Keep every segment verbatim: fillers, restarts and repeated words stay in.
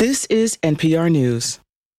This is N P R News.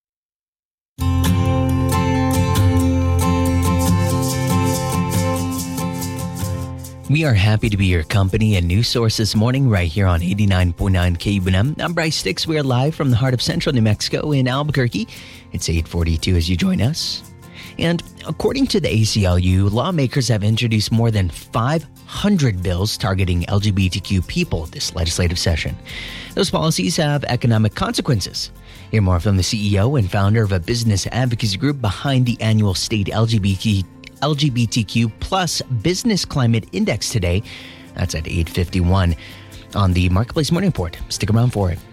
We are happy to be your company and news source this morning right here on eighty-nine point nine K U N M. I'm Bryce Sticks. We are live from the heart of central New Mexico in Albuquerque. It's eight forty-two as you join us. And according to the A C L U, lawmakers have introduced more than five hundred bills targeting L G B T Q people this legislative session. Those policies have economic consequences. Hear more from the C E O and founder of a business advocacy group behind the annual state L G B T L G B T Q plus Business Climate Index today. That's at eight fifty-one on the Marketplace Morning Report. Stick around for it.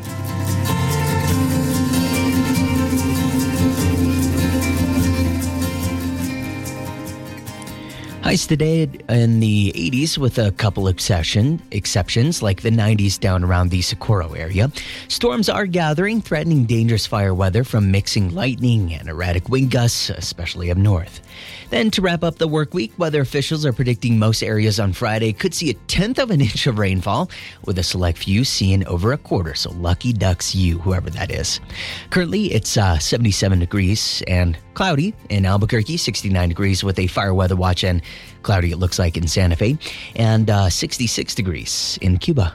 Highs today in the eighties with a couple exception, exceptions like the nineties down around the Socorro area. Storms are gathering, threatening dangerous fire weather from mixing lightning and erratic wind gusts, especially up north. Then to wrap up the work week, weather officials are predicting most areas on Friday could see a tenth of an inch of rainfall, with a select few seeing over a quarter. So lucky ducks you, whoever that is. Currently, it's uh, seventy-seven degrees and cloudy in Albuquerque, sixty-nine degrees with a fire weather watch, and cloudy it looks like in Santa Fe, and uh, sixty-six degrees in Cuba.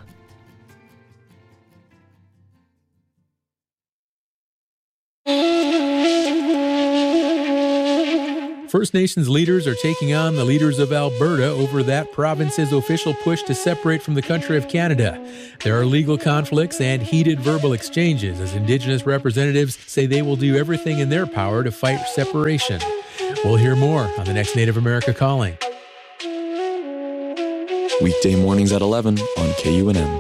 First Nations leaders are taking on the leaders of Alberta over that province's official push to separate from the country of Canada. There are legal conflicts and heated verbal exchanges as Indigenous representatives say they will do everything in their power to fight separation. We'll hear more on the next Native America Calling. Weekday mornings at eleven on K U N M.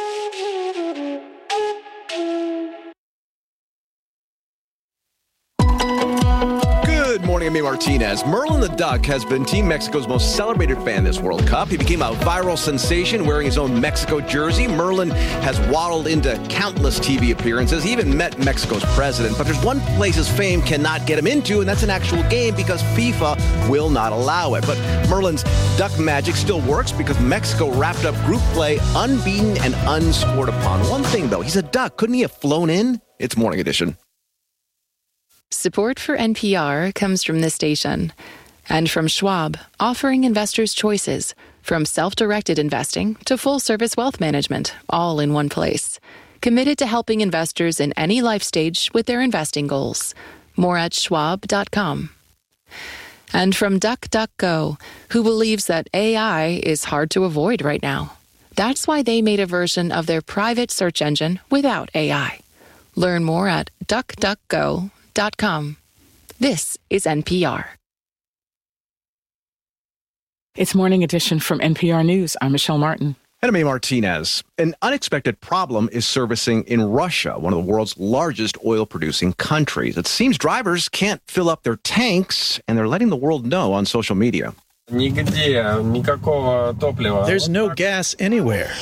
Good morning, I'm Amy Martinez. Merlin the Duck has been Team Mexico's most celebrated fan this World Cup. He became a viral sensation wearing his own Mexico jersey. Merlin has waddled into countless T V appearances. He even met Mexico's president. But there's one place his fame cannot get him into, and that's an actual game because FIFA will not allow it. But Merlin's duck magic still works because Mexico wrapped up group play unbeaten and unscored upon. One thing, though, he's a duck. Couldn't he have flown in? It's Morning Edition. Support for N P R comes from this station and from Schwab, offering investors choices from self-directed investing to full-service wealth management, all in one place. Committed to helping investors in any life stage with their investing goals. More at schwab dot com. And from DuckDuckGo, who believes that A I is hard to avoid right now. That's why they made a version of their private search engine without A I. Learn more at duck duck go dot com. This is N P R. It's Morning Edition from N P R News. I'm Michelle Martin. And I'm Amy Martinez. An unexpected problem is surfacing in Russia, one of the world's largest oil-producing countries. It seems drivers can't fill up their tanks, and they're letting the world know on social media. There's no gas anywhere.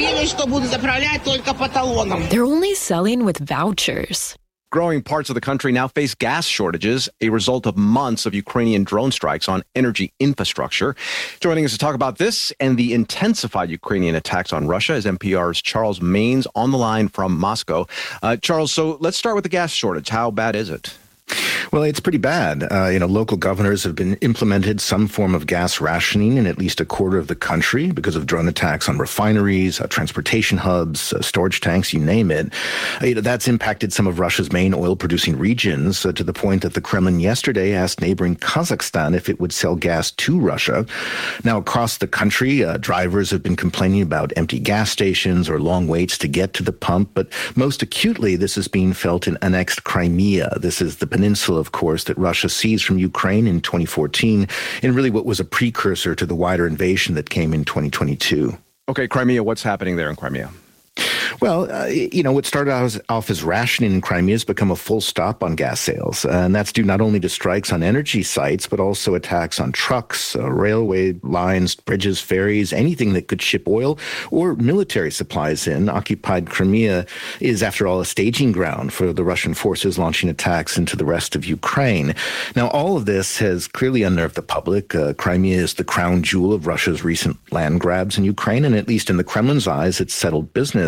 They're only selling with vouchers. Growing parts of the country now face gas shortages, a result of months of Ukrainian drone strikes on energy infrastructure. Joining us to talk about this and the intensified Ukrainian attacks on Russia is N P R's Charles Maynes on the line from Moscow. Uh, Charles, so let's start with the gas shortage. How bad is it? Well, it's pretty bad. Uh, you know, local governors have been implemented some form of gas rationing in at least a quarter of the country because of drone attacks on refineries, uh, transportation hubs, uh, storage tanks, you name it. Uh, you know, that's impacted some of Russia's main oil-producing regions uh, to the point that the Kremlin yesterday asked neighboring Kazakhstan if it would sell gas to Russia. Now, across the country, uh, drivers have been complaining about empty gas stations or long waits to get to the pump, but most acutely, this is being felt in annexed Crimea. This is the peninsula, of course, that Russia seized from Ukraine in twenty fourteen, and really what was a precursor to the wider invasion that came in twenty twenty-two. Okay, Crimea, what's happening there in Crimea? Well, uh, you know, what started out as, off as rationing in Crimea has become a full stop on gas sales. Uh, and that's due not only to strikes on energy sites, but also attacks on trucks, uh, railway lines, bridges, ferries, anything that could ship oil or military supplies in. Occupied Crimea is, after all, a staging ground for the Russian forces launching attacks into the rest of Ukraine. Now, all of this has clearly unnerved the public. Uh, Crimea is the crown jewel of Russia's recent land grabs in Ukraine, and at least in the Kremlin's eyes, it's settled business.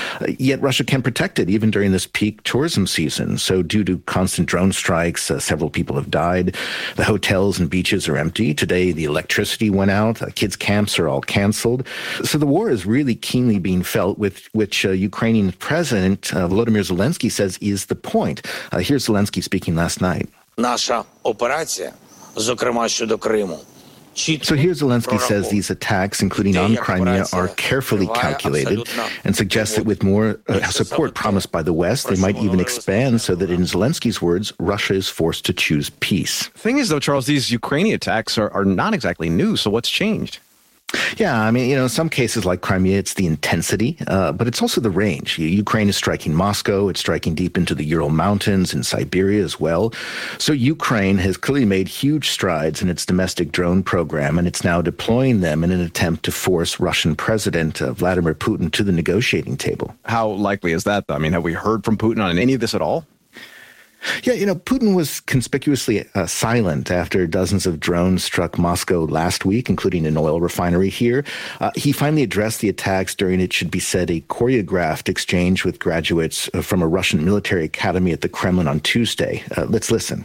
Uh, yet Russia can protect it even during this peak tourism season. So due to constant drone strikes, uh, several people have died. The hotels and beaches are empty. Today, the electricity went out. Uh, kids' camps are all canceled. So the war is really keenly being felt, with which uh, Ukrainian President uh, Volodymyr Zelensky says is the point. Uh, here's Zelensky speaking last night. Наша операція, зокрема щодо Криму. So here Zelensky says these attacks, including on Crimea, are carefully calculated and suggests that with more uh, support promised by the West, they might even expand so that, in Zelensky's words, Russia is forced to choose peace. Thing is, though, Charles, these Ukrainian attacks are, are not exactly new. So what's changed? Yeah, I mean, you know, in some cases like Crimea, it's the intensity, uh, but it's also the range. Ukraine is striking Moscow. It's striking deep into the Ural Mountains and Siberia as well. So Ukraine has clearly made huge strides in its domestic drone program, and it's now deploying them in an attempt to force Russian President uh, Vladimir Putin to the negotiating table. How likely is that? I mean, have we heard from Putin on any of this at all? Yeah, you know, Putin was conspicuously uh, silent after dozens of drones struck Moscow last week, including an oil refinery here. Uh, he finally addressed the attacks during, it should be said, a choreographed exchange with graduates uh, from a Russian military academy at the Kremlin on Tuesday. Uh, let's listen.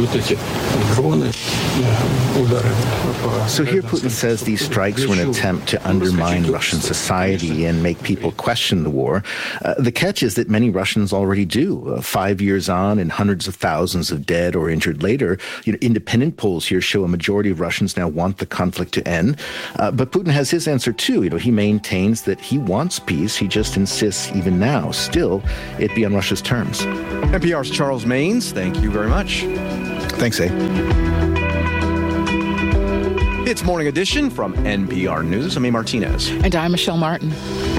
So here Putin says these strikes were an attempt to undermine Russian society and make people question the war. Uh, the catch is that many Russians already do. Uh, five years on and hundreds of thousands of dead or injured later, you know, independent polls here show a majority of Russians now want the conflict to end. Uh, but Putin has his answer too. You know, he maintains that he wants peace. He just insists even now, still, it be on Russia's terms. N P R's Charles Maynes, thank you very much. Thanks, A. It's Morning Edition from N P R News. I'm A. Martinez. And I'm Michelle Martin.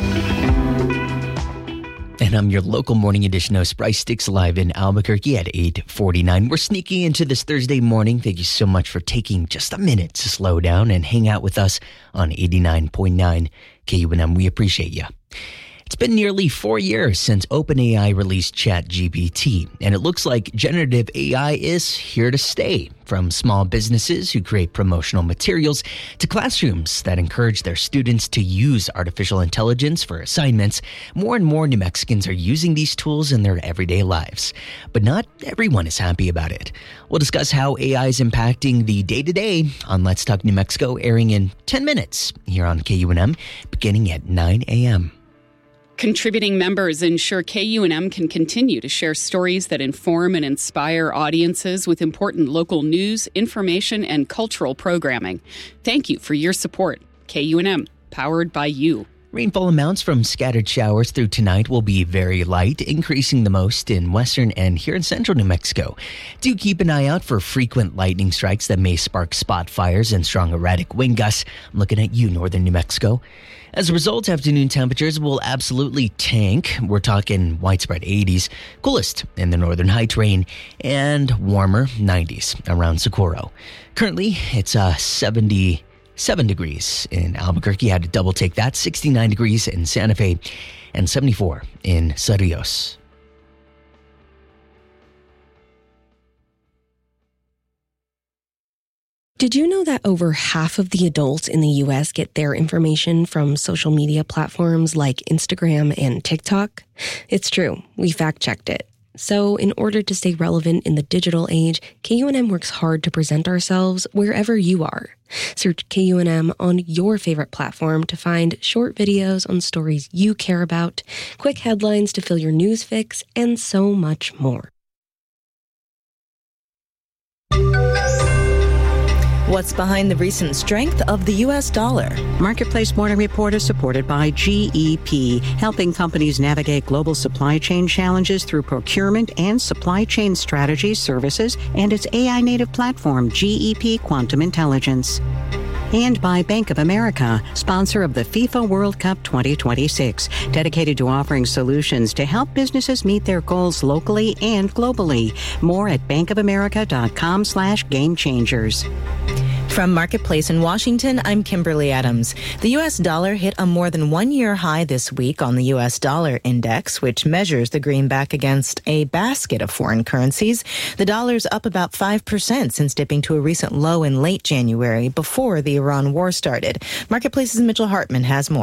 And I'm your local Morning Edition host, Bryce Sticks, live in Albuquerque at eight forty-nine. We're sneaking into this Thursday morning. Thank you so much for taking just a minute to slow down and hang out with us on eighty-nine point nine K U N M. We appreciate you. It's been nearly four years since OpenAI released ChatGPT, and it looks like generative A I is here to stay. From small businesses who create promotional materials to classrooms that encourage their students to use artificial intelligence for assignments, more and more New Mexicans are using these tools in their everyday lives. But not everyone is happy about it. We'll discuss how A I is impacting the day-to-day on Let's Talk New Mexico, airing in ten minutes here on K U N M, beginning at nine a.m. Contributing members ensure K U N M can continue to share stories that inform and inspire audiences with important local news, information, and cultural programming. Thank you for your support. K U N M, powered by you. Rainfall amounts from scattered showers through tonight will be very light, increasing the most in western and here in central New Mexico. Do keep an eye out for frequent lightning strikes that may spark spot fires and strong erratic wind gusts. I'm looking at you, northern New Mexico. As a result, afternoon temperatures will absolutely tank. We're talking widespread eighties, coolest in the northern high terrain, and warmer nineties around Socorro. Currently, it's uh, seventy-seven degrees in Albuquerque. I had to double take that. sixty-nine degrees in Santa Fe and seventy-four in Cerrillos. Did you know that over half of the adults in the U S get their information from social media platforms like Instagram and TikTok? It's true. We fact-checked it. So in order to stay relevant in the digital age, K U N M works hard to present ourselves wherever you are. Search K U N M on your favorite platform to find short videos on stories you care about, quick headlines to fill your news fix, and so much more. What's behind the recent strength of the U S dollar? Marketplace Morning Report is supported by G E P, helping companies navigate global supply chain challenges through procurement and supply chain strategy services, and its A I-native platform, G E P Quantum Intelligence. And by Bank of America, sponsor of the FIFA World Cup twenty twenty-six, dedicated to offering solutions to help businesses meet their goals locally and globally. More at bankofamerica.com slash game changers. From Marketplace in Washington, I'm Kimberly Adams. The U S dollar hit a more than one-year high this week on the U S Dollar Index, which measures the greenback against a basket of foreign currencies. The dollar's up about five percent since dipping to a recent low in late January before the Iran war started. Marketplace's Mitchell Hartman has more.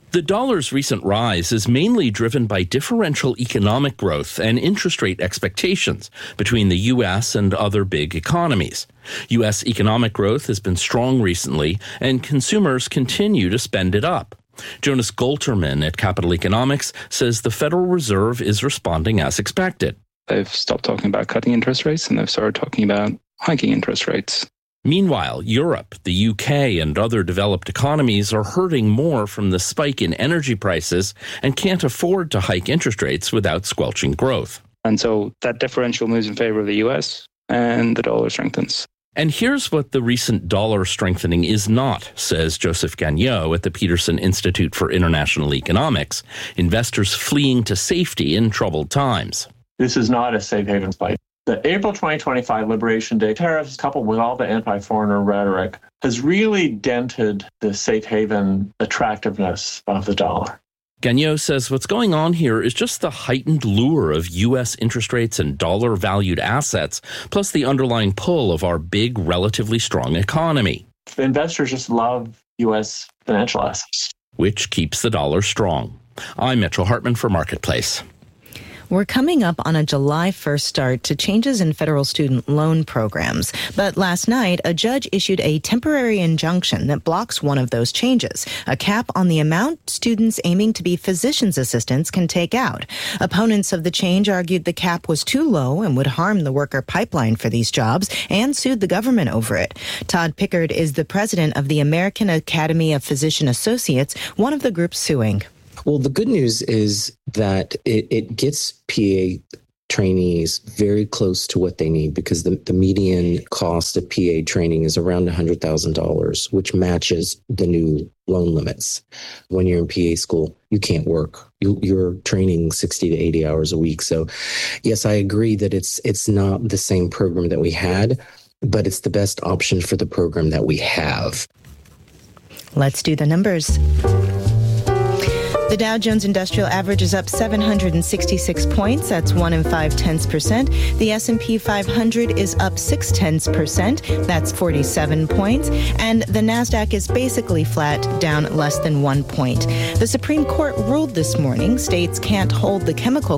The dollar's recent rise is mainly driven by differential economic growth and interest rate expectations between the U S and other big economies. U S economic growth has been strong recently, and consumers continue to spend it up. Jonas Golterman at Capital Economics says the Federal Reserve is responding as expected. They've stopped talking about cutting interest rates and they've started talking about hiking interest rates. Meanwhile, Europe, the U K, and other developed economies are hurting more from the spike in energy prices and can't afford to hike interest rates without squelching growth. And so that differential moves in favor of the U S and the dollar strengthens. And here's what the recent dollar strengthening is not, says Joseph Gagnon at the Peterson Institute for International Economics, investors fleeing to safety in troubled times. This is not a safe haven fight. The April twenty twenty-five Liberation Day tariffs, coupled with all the anti-foreigner rhetoric, has really dented the safe haven attractiveness of the dollar. Gagnon says what's going on here is just the heightened lure of U S interest rates and dollar-valued assets, plus the underlying pull of our big, relatively strong economy. Investors just love U S financial assets, which keeps the dollar strong. I'm Mitchell Hartman for Marketplace. We're coming up on a July first start to changes in federal student loan programs. But last night, a judge issued a temporary injunction that blocks one of those changes, a cap on the amount students aiming to be physician's assistants can take out. Opponents of the change argued the cap was too low and would harm the worker pipeline for these jobs and sued the government over it. Todd Pickard is the president of the American Academy of Physician Associates, one of the groups suing. Well, the good news is that it, it gets P A trainees very close to what they need, because the, the median cost of P A training is around one hundred thousand dollars, which matches the new loan limits. When you're in P A school, you can't work. You, you're training sixty to eighty hours a week. So, yes, I agree that it's it's not the same program that we had, but it's the best option for the program that we have. Let's do the numbers. The Dow Jones Industrial Average is up seven hundred sixty-six points. That's one and five tenths percent. The S and P five hundred is up six tenths percent. That's forty-seven points. And the Nasdaq is basically flat, down less than one point. The Supreme Court ruled this morning states can't hold the chemical